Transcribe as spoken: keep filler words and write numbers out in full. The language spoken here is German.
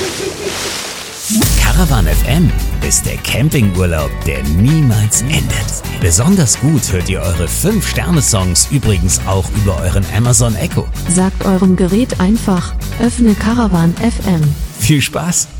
Caravan F M ist der Campingurlaub, der niemals endet. Besonders gut hört ihr eure fünf Sterne Songs übrigens auch über euren Amazon Echo. Sagt eurem Gerät einfach, öffne Caravan F M. Viel Spaß!